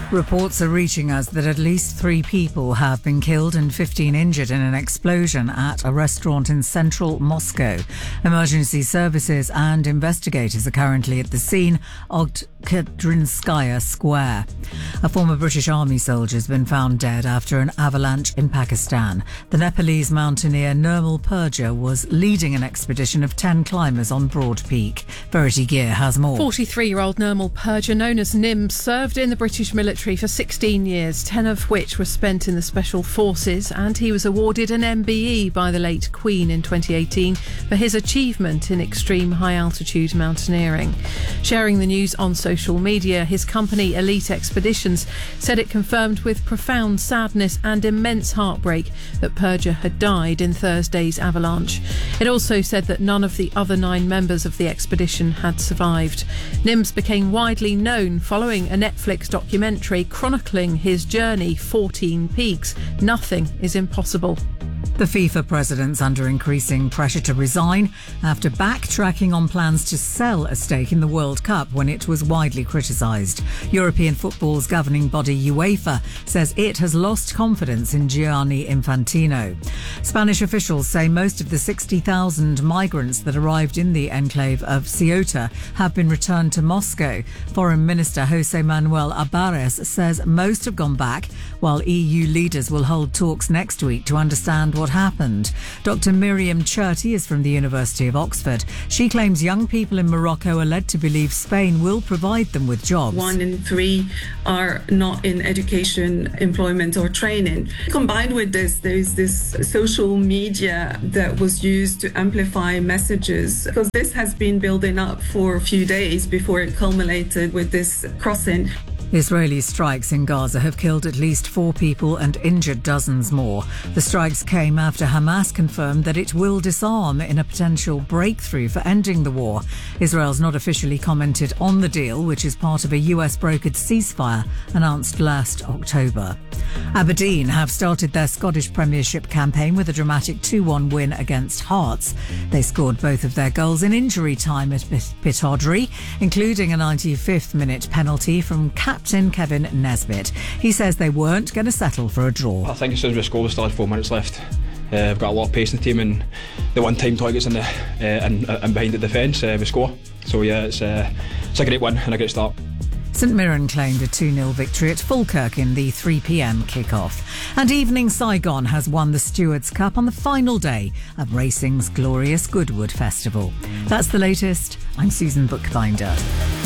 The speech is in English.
Reports are reaching us that at least 3 people have been killed and 15 injured in an explosion at a restaurant in central Moscow. Emergency services and investigators are currently at the scene of Kedrinskaya Square. A former British Army soldier has been found dead after an avalanche in Pakistan. The Nepalese mountaineer Nirmal Purja was leading an expedition of 10 climbers on Broad Peak. Verity Gear has more. 43-year-old Nirmal Purja, known as Nim, served in the British military for 16 years, 10 of which were spent in the Special Forces, and he was awarded an MBE by the late Queen in 2018 for his achievement in extreme high-altitude mountaineering. Sharing the news on social media, his company Elite Expeditions said it confirmed with profound sadness and immense heartbreak that Purja had died in Thursday's avalanche. It also said that none of the other 9 members of the expedition had survived. Nims became widely known following a Netflix documentary chronicling his journey, 14 peaks. Nothing is impossible. The FIFA president's under increasing pressure to resign after backtracking on plans to sell a stake in the World Cup when it was widely criticised. European football's governing body UEFA says it has lost confidence in Gianni Infantino. Spanish officials say most of the 60,000 migrants that arrived in the enclave of Ceuta have been returned to Moscow. Foreign Minister Jose Manuel Albares says most have gone back, while EU leaders will hold talks next week to understand what happened. Dr. Miriam Cherty is from the University of Oxford. She claims young people in Morocco are led to believe Spain will provide them with jobs. 1 in 3 are not in education, employment or training. Combined with this, there's this social media that was used to amplify messages, because this has been building up for a few days before it culminated with this crossing. Israeli strikes in Gaza have killed at least 4 people and injured dozens more. The strikes came after Hamas confirmed that it will disarm in a potential breakthrough for ending the war. Israel's not officially commented on the deal, which is part of a US-brokered ceasefire announced last October. Aberdeen have started their Scottish Premiership campaign with a dramatic 2-1 win against Hearts. They scored both of their goals in injury time at Pittodrie, including a 95th minute penalty from captain Kevin Nesbitt. He says they weren't going to settle for a draw. I think as soon as we score, we still had 4 minutes left. We've got a lot of pace in the team, and the one-time targets in the and behind the defence, we score. So yeah, it's a great win and a great start. St Mirren claimed a 2-0 victory at Falkirk in the 3 p.m. kick-off. And Evening Saigon has won the Stewards' Cup on the final day of racing's glorious Goodwood Festival. That's the latest. I'm Susan Bookbinder.